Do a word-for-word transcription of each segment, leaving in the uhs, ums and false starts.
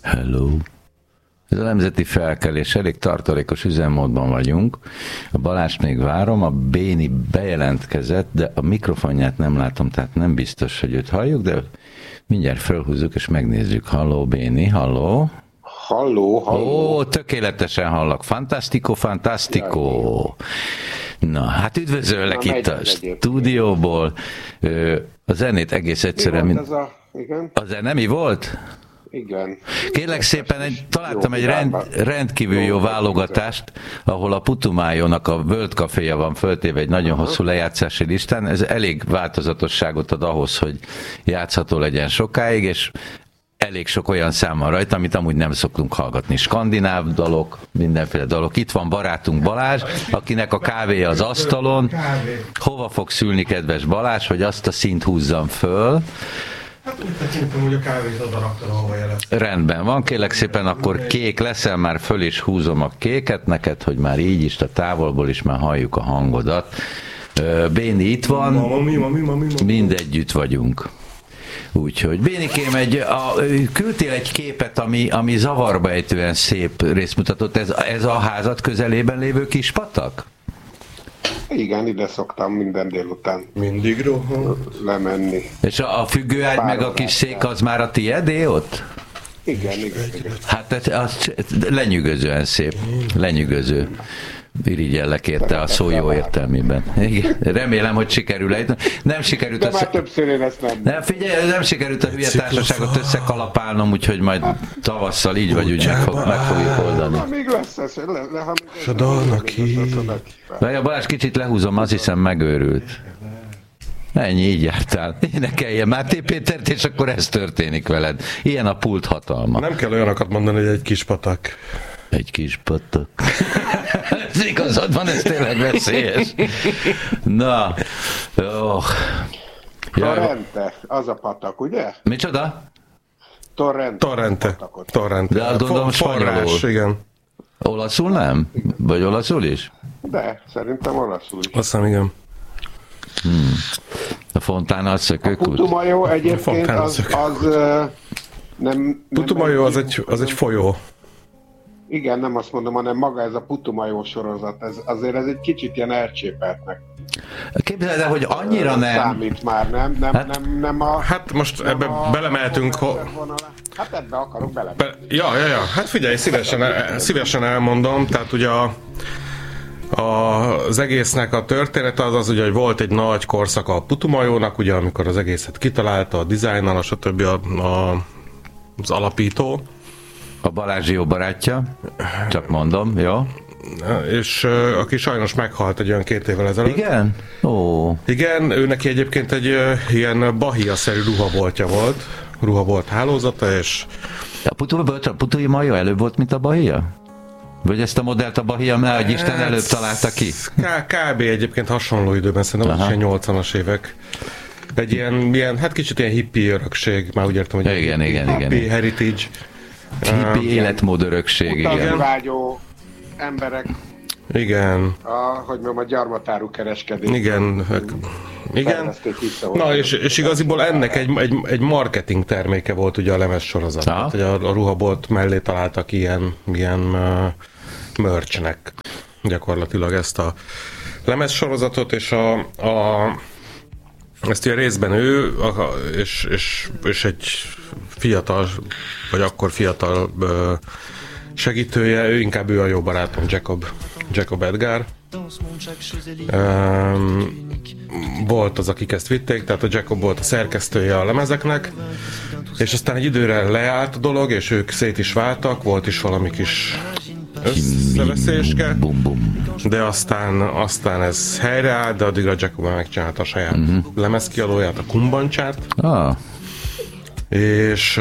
Hello. Ez a nemzeti felkelés, elég tartalékos üzemmódban vagyunk. A Balást még várom, a Béni bejelentkezett, de a mikrofonját nem látom, tehát nem biztos, hogy őt halljuk, de mindjárt felhúzzuk és megnézzük. Halló Béni, halló. Halló, halló. Ó, tökéletesen hallak. Fantastico, fantastico. Na, hát üdvözöllek Na, itt a stúdióból. A zenét egész egyszerűen... Mi volt ez a... Igen? A zene mi volt? Igen. Kérlek szépen, egy, találtam egy rend, rendkívül jó válogatást, ahol a Putumájónak a World Caféja van föltéve egy nagyon hosszú lejátszási listán. Ez elég változatosságot ad ahhoz, hogy játszható legyen sokáig, és elég sok olyan szám van rajta, amit amúgy nem szoktunk hallgatni. Skandináv dalok, mindenféle dalok. Itt van barátunk Balázs, akinek a kávéja az asztalon. Hova fog szülni, kedves Balázs, hogy azt a színt húzzam föl? Hát úgy tekintem, hogy a kávét oda raktad, ahova jelent. Rendben van, kérlek szépen, akkor kék leszel, már föl is húzom a kéket neked, hogy már így is, a távolból is már halljuk a hangodat. Béni itt van, mami, mami, mami, mami. mindegyütt vagyunk. Úgyhogy Bénikém, egy, a, küldtél egy képet, ami, ami zavarba ejtően szép részt mutatott. Ez, ez a házad közelében lévő kis patak? Igen, ide szoktam minden délután. Mindig rohan. Lemenni. És a, a függőágy Pár meg a kis szék az már a tiédé ott? Igen, igen, igen. Hát ez, az lenyűgözően szép, lenyűgöző. Irigyellek érte a szó jó értelmében. Igen. Remélem, hogy sikerül egy. Nem sikerült De össze... már többször én ezt nem. Nem, figyelj, nem sikerült a hülye társaságot összekalapálnom, úgyhogy majd tavasszal így vagy úgy meg, fog, meg fogjuk oldani. Ha még lesz ez, le, le, ha még S a dalnak ki. A Balázs kicsit lehúzom, azt hiszem megőrült. Ennyi, így jártál. Énekeljen már T. Pétert, és akkor ez történik veled. Ilyen a pult hatalma. Nem kell olyanokat mondani, hogy egy kis patak. Egy kis patak. Ez igazad van, ez tényleg veszélyes. Na, oh. Torrente, az a patak, ugye? Micsoda? Torrente. Torrente. Torrente. De azt gondolom spanyolul. Igen. Olaszul nem? Vagy olaszul is? De, szerintem olaszul is. Azt hiszem, igen. Hmm. A Fontána az szökőkút? A Putumayo egyébként az, az uh, nem... Putumayo az egy, az egy folyó. Igen, nem azt mondom, hanem maga ez a Putumayo sorozat, ez, azért ez egy kicsit ilyen elcsépeltnek. Képzeld el, hogy annyira nem... Számít már, nem? Nem, Hát- nem, nem a... Hát most nem ebbe a- belemeltünk. Ho... Hát ebbe akarok bele. Be... Ja, ja, ja. Hát figyelj, szívesen, el, szívesen elmondom. Tehát ugye a, a, az egésznek a története az az, ugye, hogy volt egy nagy korszaka a Putumayónak, ugye, amikor az egészet kitalálta, a dizájnnal, stb. A, a, az alapító. A Balázsi jó barátja, csak mondom, jó? És uh, aki sajnos meghalt egy olyan két évvel ezelőtt. Igen? Ó. Igen, ő neki egyébként egy uh, ilyen Bahia-szerű ruhaboltja volt, ruhabolt hálózata, és... A Putumayo Mayo előbb volt, mint a Bahia? Vagy ezt a modellt a Bahia, ne adj Isten, előbb találta ki? K- kb. Egyébként hasonló időben, szerintem az is ilyen nyolcvanas évek. Egy ilyen, ilyen, hát kicsit ilyen hippie örökség, már úgy értem, hogy igen, igen, hippie igen. heritage. Hippie uh, életmód örökség, igen. Utazni vágyó emberek, Igen. a, hogy mondjam, a gyarmatáru kereskedés. Igen. Igen. Na, és, és igaziból ennek egy, egy, egy marketing terméke volt ugye a lemez sorozat. Tehát, hogy a, a ruhabolt mellé találtak ilyen, ilyen uh, merchnek gyakorlatilag ezt a lemez sorozatot, és a, a ezt ugye részben ő, és, és, és egy fiatal, vagy akkor fiatal segítője, ő inkább ő a jó barátom, Jacob, Jacob Edgar. Um, volt az, akik ezt vitték, tehát a Jacob volt a szerkesztője a lemezeknek, és aztán egy időre leállt a dolog, és ők szét is váltak, volt is valami kis összeveszéske, de aztán, aztán ez helyreállt, de addigra Jacob megcsinálta a saját uh-huh. lemezkiadóját, a Kumbancsát. Ah. És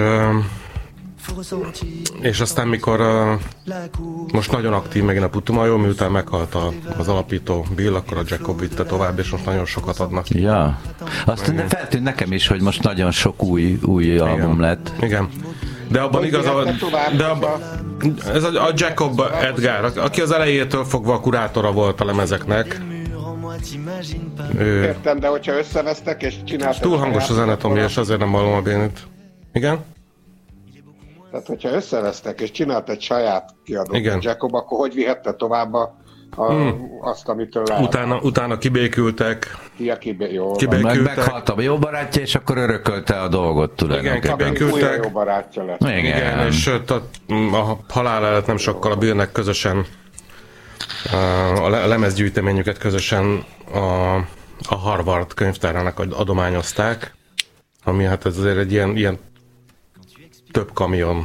és aztán mikor uh, most nagyon aktív megint a Putumayo, miután meghalt a, az alapító Bill, akkor a Jacob vitte tovább, és most nagyon sokat adnak. Ja. Aztán feltűnt nekem is, hogy most nagyon sok új, új igen. album lett. Igen. De abban igaz, a, de abban, ez a, a Jacob Edgar, aki az elejétől fogva a kurátora volt a lemezeknek. Ő... Értem, de hogyha összevesztek és csináltak... Túl hangos a zenetomja, és azért nem hallom a Bénit. Igen? Tehát, hogyha összevesztek és csinált egy saját kiadót Jacob, akkor hogy vihette tovább a, a, hmm. azt, amitől lehet? Utána, utána kibékültek. Ja, kibé, jó, kibékültek. Meg, meghalt a jó barátja, és akkor örökölte a dolgot tulajdonképpen. Igen, kibékültek. Újra jó barátja lett. Igen. Igen, és a, a halál előtt nem sokkal a Billnek közösen a lemezgyűjteményüket közösen a, a Harvard könyvtárának adományozták, ami hát ez azért egy ilyen, ilyen több kamion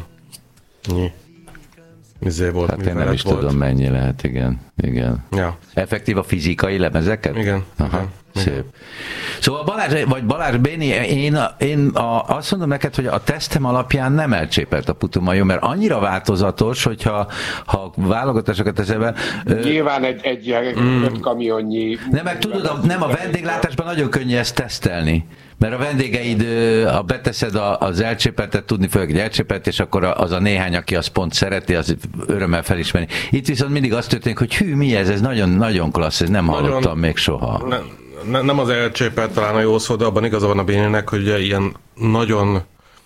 izé volt. Hát én nem is volt. tudom mennyi lehet, igen. igen. Ja. Effektív a fizikai lemezeket? Igen. Aha, igen. Szép. Igen. Szóval Balázs, vagy Balázs Béni, én, én a, azt mondom neked, hogy a tesztem alapján nem elcsépelt a Putumayo, mert annyira változatos, hogyha ha válogatásokat teszel be... Nyilván egy, egy mm. kamionnyi... Nem, meg tudod, a, nem a vendéglátásban nagyon könnyű ezt tesztelni. Mert a vendégeid, ha beteszed az elcsépeltet, tudni fogják, hogy elcsépelt, és akkor az a néhány, aki azt pont szereti, az örömmel felismeri. Itt viszont mindig azt történik, hogy hű, mi ez? Ez nagyon, nagyon klassz, ez nem nagyon, hallottam még soha. Ne, ne, nem az elcsépelt talán a jó szó, de abban igaza van a Béninek, hogy ugye ilyen nagyon...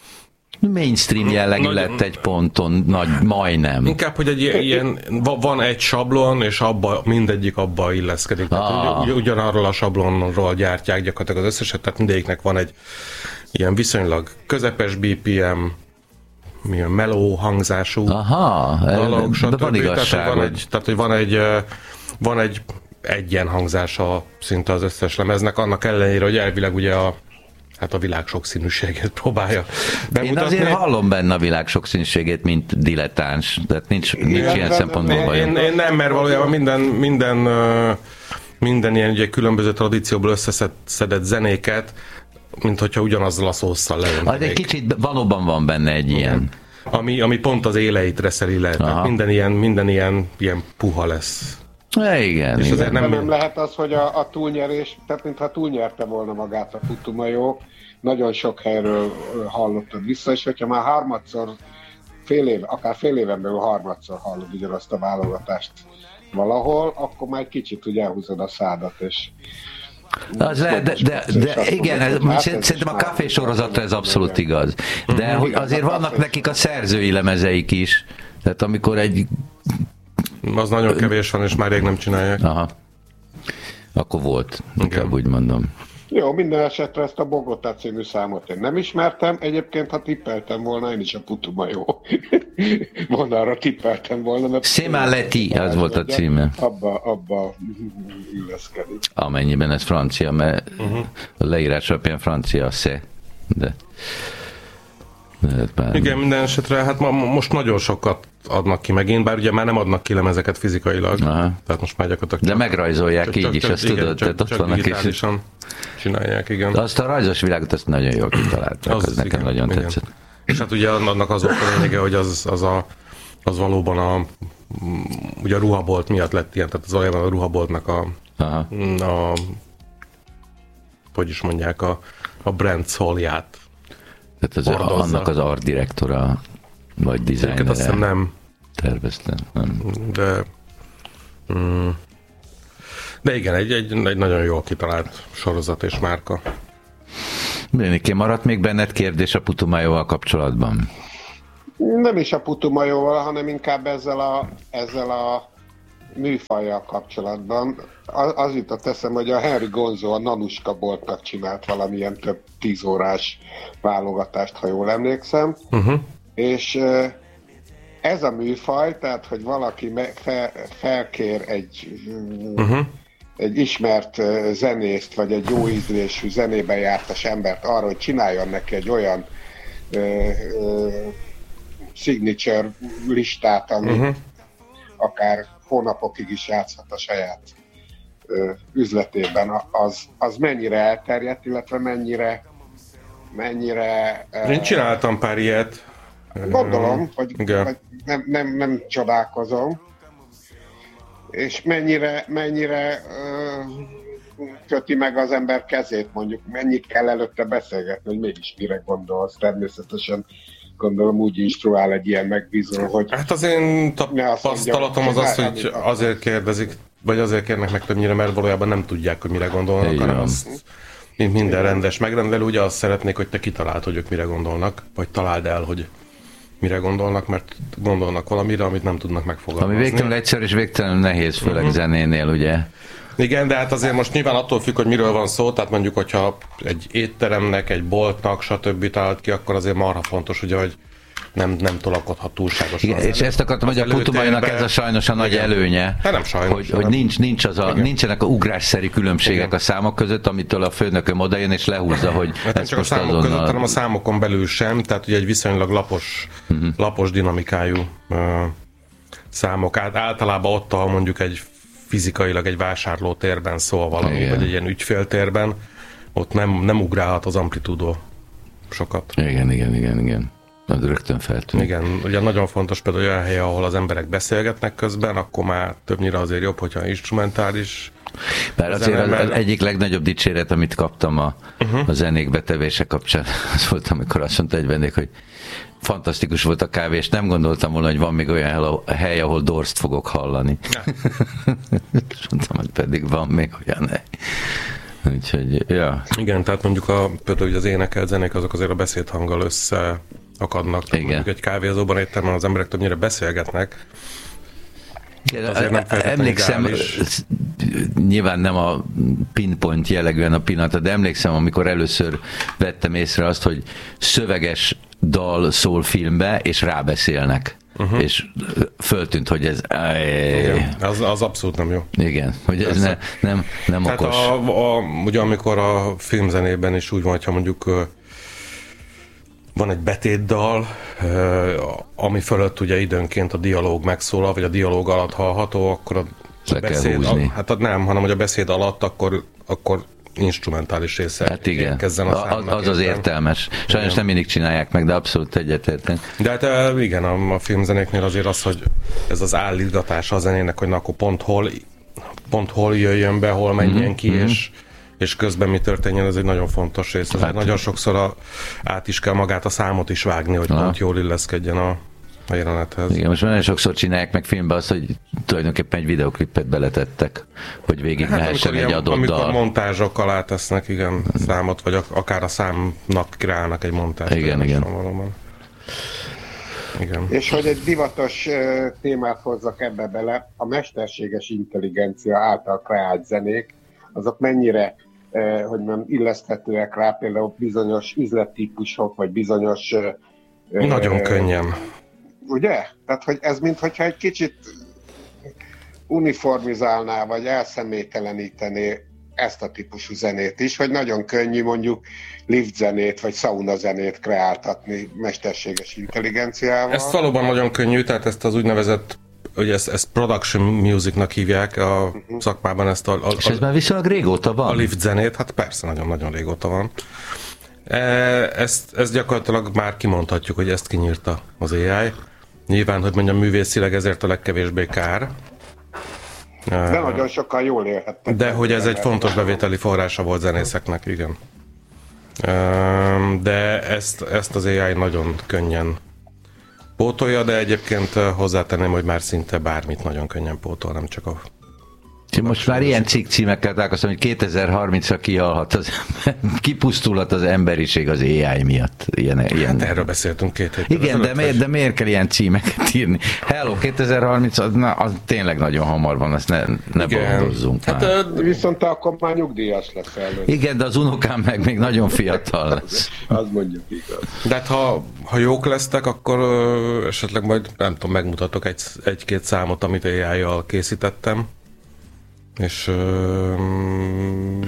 mainstream jellegű nagy, lett egy ponton, nagy, majdnem. Inkább, hogy egy ilyen, van egy sablon, és abba, mindegyik abba illeszkedik. Ah. Ugy, ugyanarról a sablonról gyártják gyakorlatilag az összeset, tehát mindegyiknek van egy ilyen viszonylag közepes bé pé em, milyen meló hangzású Aha, dalok, stb. Van igazság. Tehát, van egy, tehát, hogy van egy, van egy egyen hangzása szinte az összes lemeznek, annak ellenére, hogy elvileg ugye a hát a világ sokszínűségét próbálja bemutatni. Én azért hallom benne a világ sokszínűségét, mint dilettáns. Tehát nincs, nincs ilyen szempontból bajom. Én, én nem, mert valójában minden, minden, minden ilyen ugye különböző tradícióból összeszedett zenéket, mint hogyha ugyanazzal a szósszal leöntenék. Az egy kicsit valóban van benne egy ilyen. Ami, ami pont az éleit reszeli le. Tehát minden ilyen, minden ilyen, ilyen puha lesz. Ja, igen, és igen. azért nem, nem lehet az, hogy a, a túlnyerés, tehát mintha túlnyerte volna magát a Putumayo, nagyon sok helyről hallottad vissza, és hogyha már harmadszor, fél év, akár fél éven belül harmadszor hallod ugyanazt a válogatást valahol, akkor már egy kicsit ugye elhúzod a szádat, és az le, de, de, de igen, ez, hát szerintem a Café sorozatra ez abszolút igaz. De hogy azért vannak nekik a szerzői lemezeik is. Tehát amikor egy... Az nagyon kevés van, és már rég nem csinálják. Aha. Akkor volt, inkább úgy mondom. Jó, minden esetre ezt a Bogotá című számot én nem ismertem. Egyébként, ha tippeltem volna, én is a Putumayo vonalra tippeltem volna. Semaleti, az volt a címe. Abba, abba illeszkedik. Amennyiben ez francia, mert uh-huh. a leírás alapján francia a se, de... Igen, minden esetre, hát ma, most nagyon sokat adnak ki megint, bár ugye már nem adnak ki lemezeket fizikailag, aha. Tehát most már gyakorlatilag... De megrajzolják csak, így csak, is, csak, azt igen, tudod, csak, tehát ott vannak is. Csinálják, igen. De azt a rajzos világot azt nagyon jól kitalálták, az, az nekem igen, nagyon igen. tetszett. És hát ugye annak az volt a lényege, hogy az, az, a, az valóban a, ugye a ruhabolt miatt lett ilyen, tehát az valójában a ruhaboltnak a, aha. a hogy is mondják, a, a brand szólját. Tehát az, annak az art direktora, vagy designere. Azt hiszem nem. Terveztem, nem. De, mm, de igen, egy, egy, egy nagyon jól kitalált sorozat és márka. Béniké, maradt még benned kérdés a Putumayoval kapcsolatban? Nem is a Putumayoval, hanem inkább ezzel a, ezzel a műfajjal kapcsolatban. Az, az jutott eszem, hogy a Henry Gonzo a Nanuska boltnak csinált valamilyen több tíz órás válogatást, ha jól emlékszem. Uh-huh. És ez a műfaj, tehát, hogy valaki fel, felkér egy, uh-huh. egy ismert zenészt, vagy egy jó ízlésű zenében jártas embert arra, hogy csináljon neki egy olyan uh, uh, signature listát, ami uh-huh. akár hónapokig is játszhat a saját ö, üzletében, az, az mennyire elterjedt, illetve mennyire mennyire... Én uh, csináltam pár ilyet. Gondolom, hogy, hogy nem, nem, nem csodálkozom. És mennyire, mennyire uh, köti meg az ember kezét, mondjuk, mennyit kell előtte beszélgetni, hogy mégis mire gondolsz, természetesen gondolom úgy instruál egy ilyen megbízó, hogy... Hát az én tapasztalatom az az, hogy azért kérdezik, vagy azért kérnek meg többnyire, mert valójában nem tudják, hogy mire gondolnak, igen. hanem azt, mint minden rendes megrendelő, ugye azt szeretnék, hogy te kitaláld, hogy ők mire gondolnak, vagy találd el, hogy mire gondolnak, mert gondolnak valamire, amit nem tudnak megfogalmazni. Ami végtelenül egyszerű és végtelenül nehéz, főleg uh-huh. zenénél, ugye? Igen, de hát azért most nyilván attól függ, hogy miről van szó, tehát mondjuk, hogyha egy étteremnek, egy boltnak, stb. Talált ki, akkor azért marha fontos, ugye, hogy nem, nem tolakodhat túlságosan. Igen, és ezt akartam, hogy a Putumajnak ez a sajnos a nagy igen. előnye, hát nem sajnos, hogy, hogy nincs, nincs az a, nincsenek a ugrásszerű különbségek igen. a számok között, amitől a főnököm odajön és lehúzza, hogy hát nem csak a számok azonnal... között, hanem a számokon belül sem, tehát ugye egy viszonylag lapos, uh-huh. lapos dinamikájú uh, számok. Át, általában ott, ahol mondjuk egy fizikailag egy vásárlótérben szól valami, igen. vagy egy ilyen ügyféltérben, ott nem, nem ugrálhat az amplitúdó sokat. Igen, igen, igen, igen. Az rögtön feltűnik. Igen, ugye nagyon fontos például olyan hely, ahol az emberek beszélgetnek közben, akkor már többnyire azért jobb, hogyha instrumentális. Bár azért az, az egyik legnagyobb dicséret, amit kaptam a, uh-huh. a zenék betevése kapcsán, az volt, amikor azt mondta egy vendég, hogy fantasztikus volt a kávé, és nem gondoltam volna, hogy van még olyan hely, ahol Dorst fogok hallani. És mondtam, hogy pedig van még olyan hely. Úgyhogy, ja. Igen, tehát mondjuk a, például az énekelt zenék, azok azért a beszédhanggal össze akadnak. Igen. Mondjuk egy kávézóban, étteremben az emberek többnyire beszélgetnek. Igen, nem emlékszem, nyilván nem a pinpoint jellegűen a pillanat, de emlékszem, amikor először vettem észre azt, hogy szöveges dal szól filmbe, és rábeszélnek. Uh-huh. És föltűnt, hogy ez... Igen, az, az abszolút nem jó. Igen, hogy ez ne, nem, nem Tehát okos. A, a, ugye amikor a filmzenében is úgy van, hogyha mondjuk van egy betétdal, ami fölött ugye időnként a dialóg megszólal, vagy a dialóg alatt hallható, akkor a Le beszéd, a, hát nem, hanem hogy a beszéd alatt akkor, akkor instrumentális része hát igen. kezdzen a számnak. Az az értelmes. Sajnos igen. nem mindig csinálják meg, de abszolút egyetértek. De hát igen, a, a filmzenéknél azért az, hogy ez az állítgatása a zenének, hogy na akkor pont hol, pont hol jöjjön be, hol menjen mm-hmm. ki, és, és közben mi történjen, ez egy nagyon fontos rész. Hát, nagyon sokszor a, át is kell magát a számot is vágni, hogy ha. pont jól illeszkedjen a a jelenethez. Igen, most nagyon sokszor csinálják meg filmben azt, hogy tulajdonképpen egy videoklipet beletettek, hogy végig hát, mehessen egy adott amikor dal. Amikor montázsok alá tesznek, igen, számot, vagy akár a számnak kreálnak egy montást. Igen, igen. igen. És hogy egy divatos uh, témát hozzak ebbe bele, a mesterséges intelligencia által kreált zenék, azok mennyire uh, hogy nem illeszthetőek rá például bizonyos üzlettípusok, vagy bizonyos uh, nagyon uh, könnyen. Ugye? Tehát, hogy ez minthogyha egy kicsit uniformizálná, vagy elszemélytelenítené ezt a típusú zenét is, hogy nagyon könnyű mondjuk lift zenét, vagy sauna zenét kreáltatni mesterséges intelligenciával. Ez valóban nagyon könnyű, tehát ezt az úgynevezett, hogy ezt, ezt production musicnak hívják a uh-huh. szakmában, ezt a, a, és ez már viszonylag régóta van? A lift zenét, hát persze, nagyon-nagyon régóta van. Ezt, ezt gyakorlatilag már kimondhatjuk, hogy ezt kinyírta az á i. Nyilván, hogy mondjam, művészileg ezért a legkevésbé kár. De nagyon sokkal jól élhettek. De hogy ez egy fontos bevételi forrása volt zenészeknek, igen. De ezt, ezt az á i nagyon könnyen pótolja, de egyébként hozzátenném, hogy már szinte bármit nagyon könnyen pótol, nem csak a... Most már ilyen cikk címekkel találkoztam, hogy kétezer-harmincra kihalhat az, kipusztulhat az emberiség az á i miatt. Ilyen, ilyen. Hát erről beszéltünk két héttel. Igen, de miért, de miért kell ilyen címeket írni? Hello, kétezer-harminc, az, na, az tényleg nagyon hamar van, ezt ne, ne boldozzunk hát, már. Viszont te akkor már nyugdíjas lesz előtt. Igen, de az unokám meg még nagyon fiatal lesz. Az mondjuk igaz. De hát ha, ha jók lesztek, akkor ö, esetleg majd, nem tudom, megmutatok egy, egy-két számot, amit á i-jal készítettem. És, um,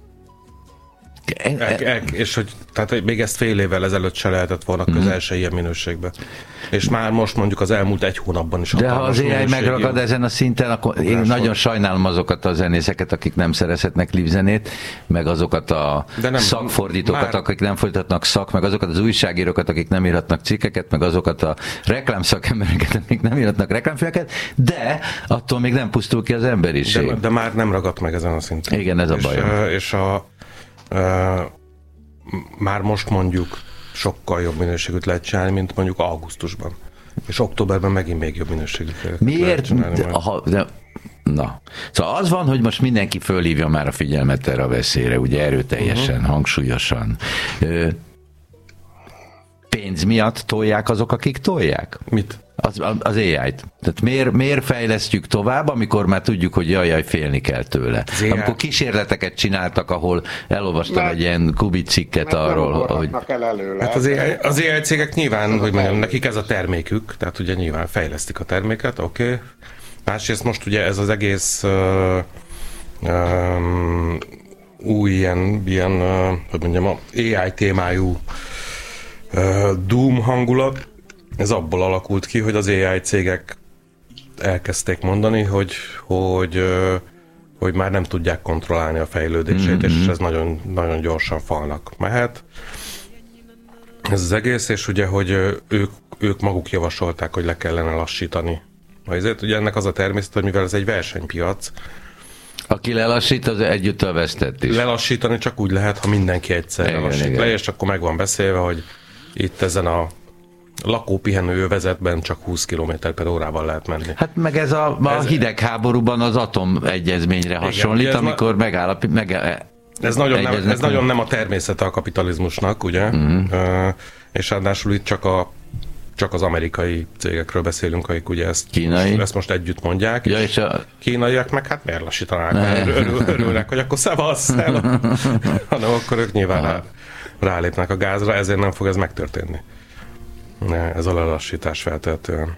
e, e, és hogy tehát még ezt fél évvel ezelőtt se lehetett volna közel se ilyen minőségben. És már most mondjuk az elmúlt egy hónapban is. De ha az á i megragad ezen a szinten, akkor én nagyon sajnálom azokat a zenészeket, akik nem szerezhetnek live-zenét, meg azokat a nem, szakfordítókat, már... akik nem folytatnak szak, meg azokat az újságírókat, akik nem írhatnak cikkeket, meg azokat a reklámszakembereket, akik nem írhatnak reklámfilmeket, de attól még nem pusztul ki az emberiség. De, de már nem ragadt meg ezen a szinten. Igen, ez a bajom. És, és a, a, már most mondjuk sokkal jobb minőségűt lehet csinálni, mint mondjuk augusztusban. És októberben megint még jobb minőségűt lehet csinálni. Miért? De, na. Szóval az van, hogy most mindenki fölhívja már a figyelmet erre a veszélyre, ugye erőteljesen, uh-huh. hangsúlyosan. pénz miatt tolják azok, akik tolják? Mit? Az, az á í-t. Tehát miért, miért fejlesztjük tovább, amikor már tudjuk, hogy jaj, jaj, félni kell tőle. Amikor kísérleteket csináltak, ahol elolvastam mert, egy ilyen kubit cikket arról, hogy... Hát az á í cégek nyilván, hogy mondjam, nekik ez a termékük, tehát ugye nyilván fejlesztik a terméket, oké. Okay. Másrészt most ugye ez az egész uh, um, új ilyen, ilyen uh, hogy mondjam, a á í témájú uh, Doom hangulat, ez abból alakult ki, hogy az á í cégek elkezdték mondani, hogy, hogy, hogy már nem tudják kontrollálni a fejlődését, mm-hmm. és ez nagyon, nagyon gyorsan falnak mehet. Ez az egész, és ugye, hogy ők, ők maguk javasolták, hogy le kellene lassítani. Ezért ugye ennek az a természet, hogy mivel ez egy versenypiac, aki lelassít, az egyúttal vesztett is. Lelassítani csak úgy lehet, ha mindenki egyszerre lassít le, és akkor meg van beszélve, hogy itt ezen a lakópihenő övezetben csak húsz kilométer per órával lehet menni. Hát meg ez a, a ez hidegháborúban az atomegyezményre hasonlít, igen, amikor na... megállapít... Meg, ez, nagyon nem, ez nagyon nem a természete a kapitalizmusnak, ugye? Uh-huh. Uh, és ráadásul itt csak, a, csak az amerikai cégekről beszélünk, akik ugye ezt, most, ezt most együtt mondják. Ja, és a... kínaiak meg hát miért lassítanák? Örül, örülnek, hogy akkor szevasz, hanem akkor ők nyilván rá, rálépnek a gázra, ezért nem fog ez megtörténni. Ez a lelassítás feltehetően.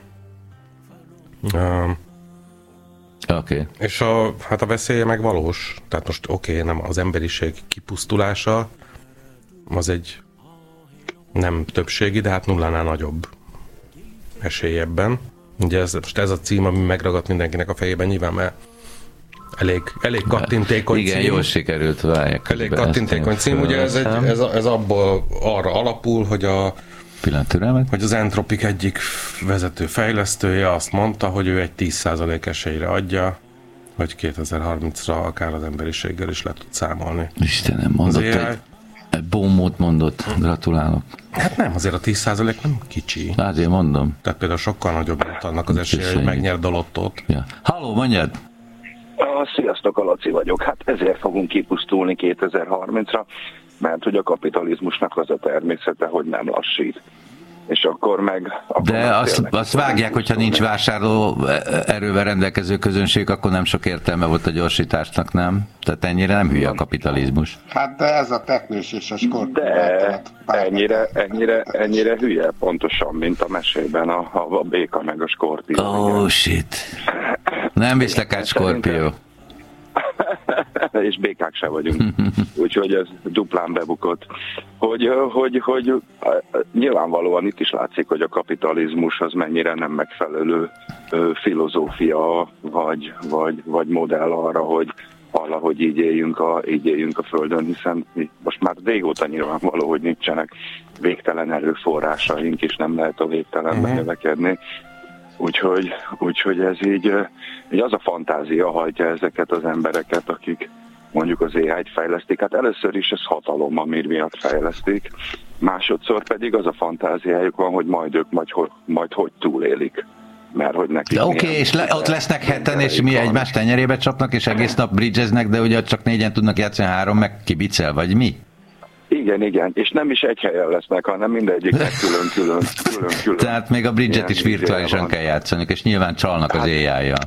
Um, Oké. Okay. És a, hát a veszélye meg valós. Tehát most oké, okay, nem az emberiség kipusztulása, az egy nem többségi, de hát nullánál nagyobb esély ebben. Ugye ez, most ez a cím, ami megragadt mindenkinek a fejében, nyilván, mert elég, elég kattintékony igen, cím. Igen, jól sikerült válják. Elég kattintékony cím, ugye ez, egy, ez, ez abból arra alapul, hogy a hogy az Entropic egyik vezető fejlesztője azt mondta, hogy ő egy tíz százalék esélyre adja, hogy kétezer-harmincra akár az emberiséggel is le tud számolni. Istenem, mondott egy, egy bombót mondott, gratulálok. Hát nem, azért a tíz százalék nem kicsi. Azért mondom. Tehát például sokkal nagyobb, mint annak az esélye, hogy megnyerd a lottót. Ja. Halló, mondjad! Sziasztok, a Laci vagyok. Hát ezért fogunk kipusztulni kétezer-harmincra, mert hogy a kapitalizmusnak az a természete, hogy nem lassít. És akkor meg... Akkor de meg azt, azt vágják, hogyha nincs vásárló erővel rendelkező közönség, akkor nem sok értelme volt a gyorsításnak, nem? Tehát ennyire nem hülye a kapitalizmus. Hát de ez a teknős és a skorpió. De ennyire, ennyire, ennyire hülye pontosan, mint a mesében a, a béka meg a skorpió. Oh shit. Nem viszlek át skorpió. És békák se vagyunk. Úgyhogy ez duplán bebukott. Hogy, hogy, hogy nyilvánvalóan itt is látszik, hogy a kapitalizmus az mennyire nem megfelelő filozófia, vagy, vagy, vagy modell arra, hogy valahogy így éljünk a, így éljünk a Földön, hiszen most már régóta nyilvánvaló, hogy nincsenek végtelen erőforrásaink, és nem lehet a végtelenben növekedni. Úgyhogy, úgyhogy ez így, így az a fantázia hajtja ezeket az embereket, akik mondjuk az á í-t fejlesztik. Hát először is ez hatalom, ami miatt fejlesztik. Másodszor pedig az a fantáziájuk van, hogy majd ők majd, majd hogy túlélik. Mert hogy nekik... Oké, okay, és le, ott lesznek heten, és mi egymás tenyerébe csapnak, és egész nap bridgeznek, de ugye csak négyen tudnak játszani, három meg kibicel, vagy mi? Igen, igen, és nem is egy helyen lesznek, hanem mindegyiknek külön-külön. külön-külön. Tehát még a bridget is virtuálisan kell játszani, és nyilván csalnak hát, az á í-jal.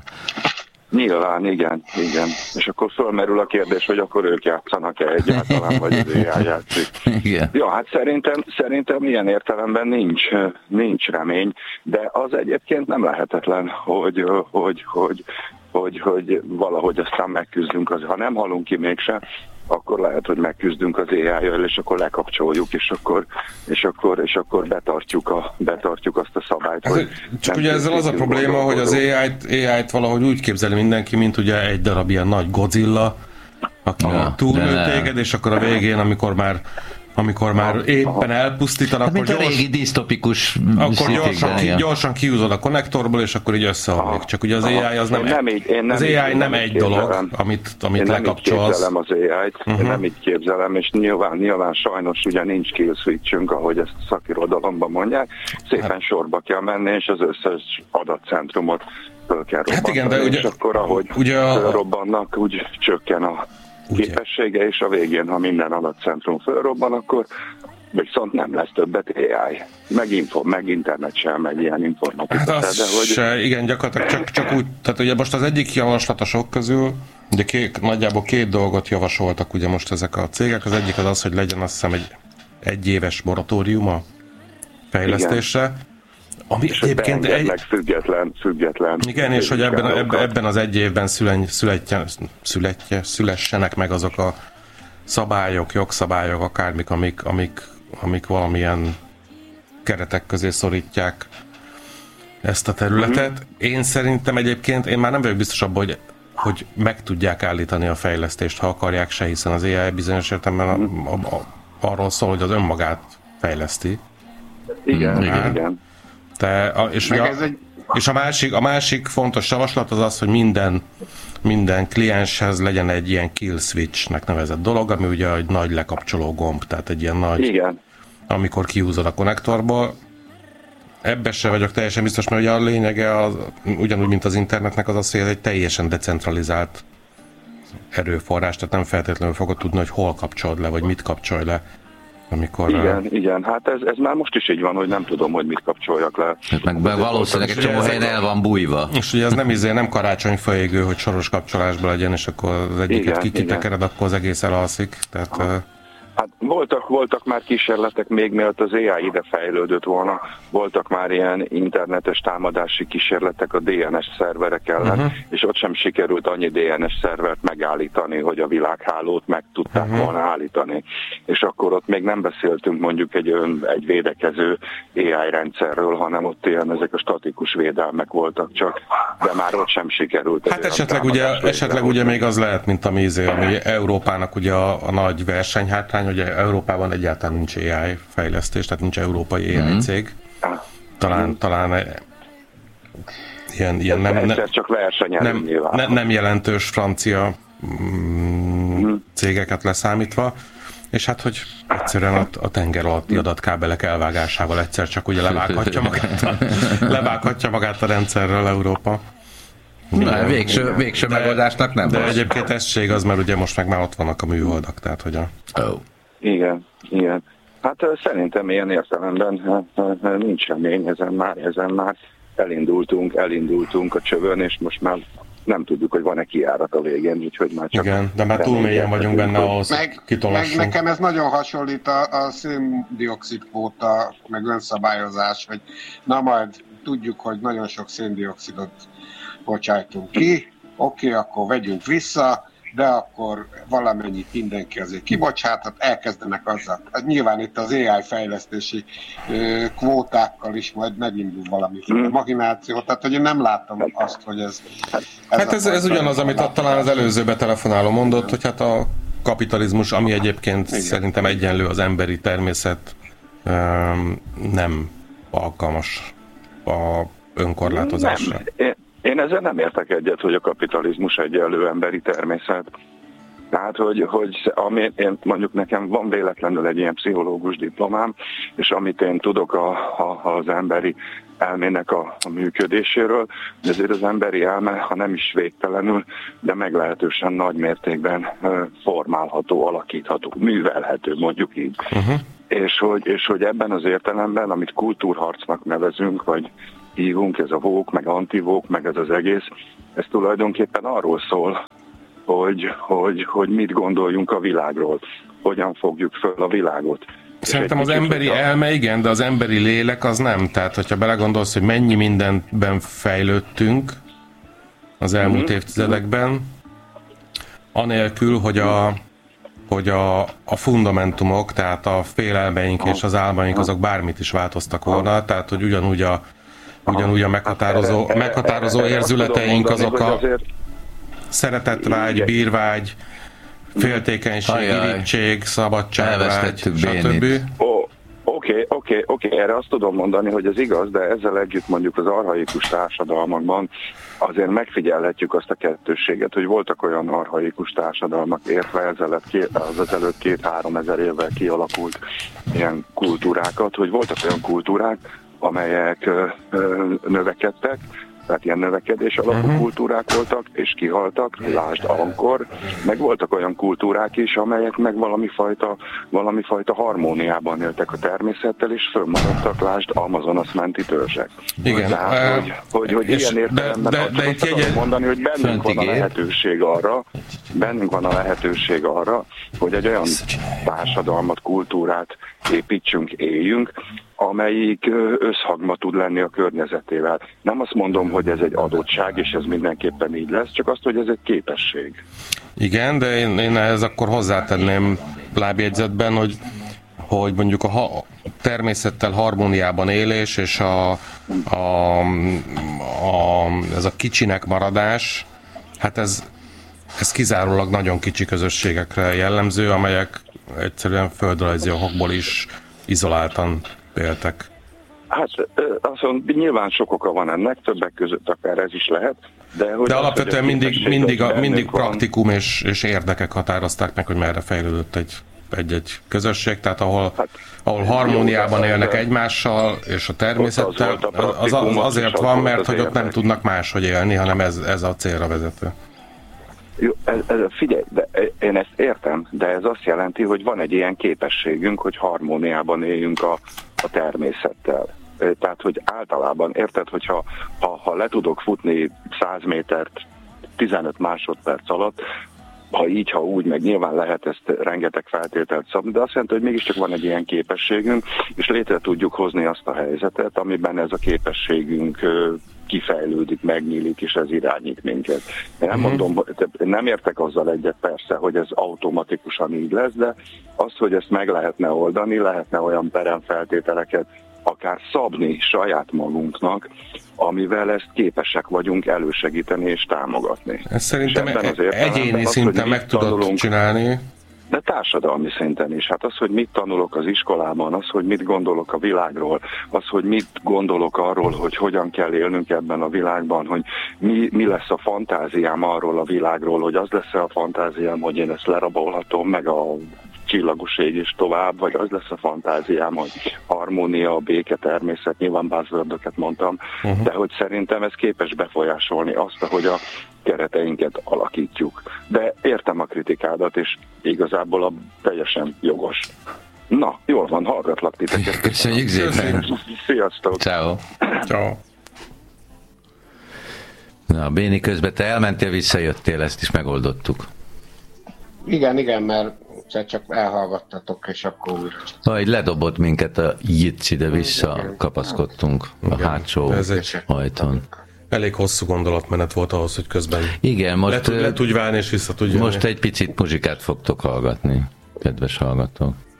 Nyilván, igen, igen. És akkor fölmerül a kérdés, hogy akkor ők játszanak-e egyáltalán, vagy az á í játszik. Igen. Ja, hát szerintem, szerintem ilyen értelemben nincs, nincs remény, de az egyébként nem lehetetlen, hogy, hogy, hogy, hogy, hogy valahogy aztán megküzdünk, az, ha nem halunk ki mégse, akkor lehet, hogy megküzdünk az á í-jal, és akkor lekapcsoljuk, és akkor, és akkor, és akkor betartjuk, a, betartjuk azt a szabályt. Ez, csak ugye ezzel az a probléma, hogy az á í-t, á í-t valahogy úgy képzeli mindenki, mint ugye egy darab ilyen nagy Godzilla, aki ja, túlnő téged, és akkor a végén, amikor már amikor már éppen elpusztítanak, hát, akkor, gyors, a régi disztopikus akkor gyorsan, ki, gyorsan kiúzod a konnektorból, és akkor így összeomlik. Csak ugye az á í az nem, nem, így, nem, az á í nem egy dolog, amit, amit lekapcsolsz. Én nem így képzelem az á í-t, uh-huh. Én nem így képzelem, és nyilván, nyilván sajnos ugye nincs kill switchünk, ahogy ezt szakirodalomban mondják. Szépen hát. sorba kell menni, és az összes adatcentrumot föl kell robbantani, hát igen, de ugye, és akkor ahogy ugye a... robbannak, úgy csökken a képessége, és a végén, ha minden adatcentrum fölrobban, akkor, viszont nem lesz többet á i. Meg, info, meg internet sem, meg ilyen informatika. Hát az de, hogy... se, igen, gyakorlatilag csak, csak úgy, tehát ugye most az egyik javaslat a sok közül, ugye két, nagyjából két dolgot javasoltak ugye most ezek a cégek, az egyik az az, hogy legyen azt hiszem egy egyéves moratórium a fejlesztésre, igen. Ami és egyébként egy... meg független, független. Igen, és hogy ebben, ebben, ebben az egy évben szüleny, születje, születje, szülessenek meg azok a szabályok, jogszabályok, akármik, amik, amik, amik valamilyen keretek közé szorítják ezt a területet. Mm-hmm. Én szerintem egyébként, én már nem vagyok biztos abban, hogy, hogy meg tudják állítani a fejlesztést, ha akarják se, hiszen az á i bizonyos értelemben a, a, a, arról szól, hogy az önmagát fejleszti. Igen, igen, igen. Te, a, és, a, egy... és a, másik, a másik fontos javaslat az az, hogy minden, minden klienshez legyen egy ilyen kill switch-nek nevezett dolog, ami ugye egy nagy lekapcsoló gomb, tehát egy ilyen nagy, igen. amikor kihúzod a konnektorból. Ebbe se vagyok teljesen biztos, mert ugye a lényege az, ugyanúgy, mint az internetnek az az, hogy ez egy teljesen decentralizált erőforrás, tehát nem feltétlenül fogod tudni, hogy hol kapcsolod le, vagy mit kapcsolj le. Amikor, igen, uh... igen, hát ez, ez már most is így van, hogy nem tudom, hogy mit kapcsoljak le. Hát meg valószínűleg egy csomó helyen el van bújva. És ugye ez nem, izé, nem karácsonyfa égő, hogy soros kapcsolásban legyen, és akkor az egyiket kikitekered, akkor az egész elalszik. Tehát, uh... Hát voltak, voltak már kísérletek, még mielőtt az á i ide fejlődött volna, voltak már ilyen internetes támadási kísérletek a dé en es szerverek ellen, uh-huh. és ott sem sikerült annyi dé en es szervert megállítani, hogy a világhálót meg tudták uh-huh. volna állítani. És akkor ott még nem beszéltünk mondjuk egy, ön, egy védekező á i rendszerről, hanem ott ilyen ezek a statikus védelmek voltak csak, de már ott sem sikerült. Hát esetleg ugye, esetleg ugye még az lehet, mint ami, ami Európának ugye a, a nagy versenyhátrány, hogy Európában egyáltalán nincs á i fejlesztés, tehát nincs európai á i mm-hmm. cég. Talán, mm-hmm. talán ilyen, ilyen nem, nem, csak nem, nem, nem jelentős francia mm, cégeket leszámítva, és hát, hogy egyszerűen a, a tenger alatti adatkábelek elvágásával egyszer csak ugye levághatja magát a, levághatja magát a rendszerről Európa. Na, végső, végső de, megoldásnak nem De most. egyébként ez se igaz, mert ugye most meg már ott vannak a műholdak, tehát hogy a... Oh. Igen, igen. Hát szerintem ilyen értelemben nincs remény, ezen már, ezen már elindultunk, elindultunk a csövön, és most már nem tudjuk, hogy van-e kijárat a végén, úgyhogy már csak... Igen, de már túl mélyen vagyunk benne ahhoz, meg, meg nekem ez nagyon hasonlít a, a szén-dioxid kvóta, meg önszabályozás, hogy na majd tudjuk, hogy nagyon sok szén-dioxidot bocsájtunk ki, oké, okay, akkor vegyünk vissza, de akkor valamennyit mindenki azért kibocsáthat, elkezdenek azzal. Nyilván itt az á i fejlesztési ö, kvótákkal is majd megindul valamiféle machináció, tehát hogy én nem látom azt, hogy ez... ez hát ez, ez ugyanaz, amit a, talán az előző betelefonáló mondott, hogy hát a kapitalizmus, ami egyébként igen. szerintem egyenlő az emberi természet, nem alkalmas a önkorlátozásra. Nem. Én ezzel nem értek egyet, hogy a kapitalizmus egyenlő emberi természet. Tehát, hogy, hogy ami, én, mondjuk nekem van véletlenül egy ilyen pszichológus diplomám, és amit én tudok a, a, az emberi elmének a, a működéséről, de azért az emberi elme, ha nem is végtelenül, de meglehetősen nagy mértékben formálható, alakítható, művelhető, mondjuk így. Uh-huh. És, hogy, és hogy ebben az értelemben, amit kultúrharcnak nevezünk, vagy hívunk, ez a vók, meg antivók, meg ez az egész, ez tulajdonképpen arról szól, hogy, hogy, hogy mit gondoljunk a világról, hogyan fogjuk föl a világot. Szerintem az emberi a... elme igen, de az emberi lélek az nem. Tehát, hogyha belegondolsz, hogy mennyi mindenben fejlődtünk az elmúlt mm-hmm. évtizedekben, anélkül, hogy a, hogy a, a fundamentumok, tehát a félelmeink ah. és az álmaink azok bármit is változtak volna, ah. tehát, hogy ugyanúgy a ugyanúgy a meghatározó, meghatározó érzületeink azok a szeretetvágy, bírvágy, féltékenység, irítség, szabadságvágy, stb. Oké, oké, oké, erre azt tudom mondani, hogy ez igaz, de ezzel együtt mondjuk az archaikus társadalmakban azért megfigyelhetjük azt a kettősséget, hogy voltak olyan archaikus társadalmak, értve ezelőtt, az ezelőtt két-három ezer évvel kialakult ilyen kultúrákat, hogy voltak olyan kultúrák, amelyek ö, ö, növekedtek, Tehát ilyen növekedés alapú uh-huh. kultúrák voltak, és kihaltak, lásd Angkor, meg voltak olyan kultúrák is, amelyek meg valami fajta, valami fajta harmóniában éltek a természettel, és fönnmaradtak, lásd Amazonas menti törzsek. Igen. Tehát, hogy, hogy, hogy ilyen értelemben de, de, de azt tudom jegye... mondani, hogy bennünk van a lehetőség arra, bennünk van a lehetőség arra, hogy egy olyan társadalmat, kultúrát építsünk, éljünk, amelyik összhangba tud lenni a környezetével. Nem azt mondom, hogy ez egy adottság, és ez mindenképpen így lesz, csak azt, hogy ez egy képesség. Igen, de én, én ehhez akkor hozzátenném lábjegyzetben, hogy, hogy mondjuk a ha, természettel harmóniában élés, és a, a, a, ez a kicsinek maradás, hát ez, ez kizárólag nagyon kicsi közösségekre jellemző, amelyek egyszerűen földrajzi okokból is izoláltan éltek. Hát azon nyilván sok oka van ennek, többek között akár ez is lehet, de, hogy de az, alapvetően mindig, mindig, a, mindig praktikum és, és érdekek határozták meg, hogy merre fejlődött egy, egy-egy közösség, tehát ahol, hát, ahol harmóniában élnek egymással és a természettel, az, az azért van, mert hogy ott nem tudnak máshogy élni, hanem ez, ez a célra vezető. Jó, ez, ez, figyelj, de én ezt értem, de ez azt jelenti, hogy van egy ilyen képességünk, hogy harmóniában éljünk a, a természettel. Tehát, hogy általában, érted, hogyha ha, ha le tudok futni száz métert tizenöt másodperc alatt, ha így, ha úgy, meg nyilván lehet ezt rengeteg feltételt szabni, de azt jelenti, hogy mégiscsak van egy ilyen képességünk, és létre tudjuk hozni azt a helyzetet, amiben ez a képességünk kifejlődik, megnyílik, és ez irányít minket. Én nem mondom, nem értek azzal egyet persze, hogy ez automatikusan így lesz, de az, hogy ezt meg lehetne oldani, lehetne olyan peremfeltételeket akár szabni saját magunknak, amivel ezt képesek vagyunk elősegíteni és támogatni. Ezt szerintem egyéni szinten meg tudod csinálni. De társadalmi szinten is. Hát az, hogy mit tanulok az iskolában, az, hogy mit gondolok a világról, az, hogy mit gondolok arról, hogy hogyan kell élnünk ebben a világban, hogy mi, mi lesz a fantáziám arról a világról, hogy az lesz a fantáziám, hogy én ezt lerabolhatom, meg a csillagos ég is tovább, vagy az lesz a fantáziám, hogy harmónia, béke, természet, nyilván buzzwordöket mondtam, uh-huh. de hogy szerintem ez képes befolyásolni azt, hogy a kereteinket alakítjuk. De értem a kritikádat, és igazából a teljesen jogos. Na, jól van, hallgatlak titeket. Köszönjük szépen. Sziasztok. Ciao. Ciao. Na, Béni, közben te elmentél, visszajöttél, ezt is megoldottuk. Igen, igen, mert csak elhallgattatok, és akkor újra. Majd ledobott minket a jitsi, de visszakapaszkodtunk a hátsó ajtón. Elég hosszú gondolatmenet volt ahhoz, hogy közben igen, most, le, le tudj válni és vissza tudj jönni. Most egy picit muzsikát fogtok hallgatni, kedves hallgatók.